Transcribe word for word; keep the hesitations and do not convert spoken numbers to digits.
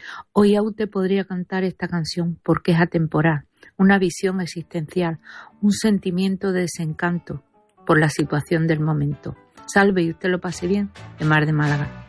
Hoy aún te podría cantar esta canción porque es atemporal, una visión existencial, un sentimiento de desencanto por la situación del momento. Salve y usted lo pase bien, de Mar de Málaga.